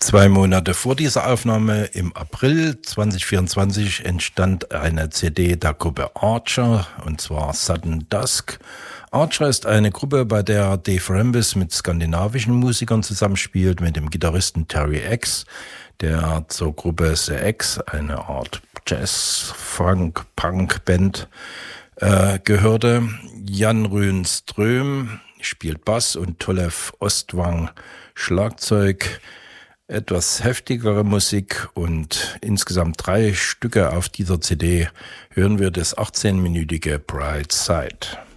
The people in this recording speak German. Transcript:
2 Monate vor dieser Aufnahme, im April 2024, entstand eine CD der Gruppe Archer, und zwar Sudden Dusk. Archer ist eine Gruppe, bei der Dave Rambis mit skandinavischen Musikern zusammenspielt, mit dem Gitarristen Terry X, der zur Gruppe The X, eine Art Jazz-Funk-Punk-Band, gehörte. Jan Rünström spielt Bass und Tolev Ostvang Schlagzeug. Etwas heftigere Musik, und insgesamt 3 Stücke auf dieser CD hören wir das 18-minütige Bright Side.